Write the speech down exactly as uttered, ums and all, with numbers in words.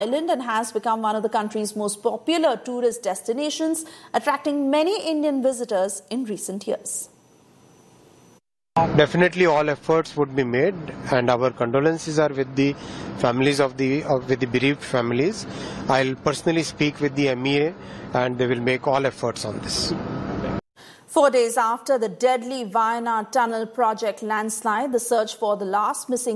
Island and has become one of the country's most popular tourist destinations, attracting many Indian visitors in recent years. Definitely all efforts would be made, and our condolences are with the families of the of, with the bereaved families. I'll personally speak with the M E A and they will make all efforts on this. Four days after the deadly Wayanad Tunnel project landslide, the search for the last missing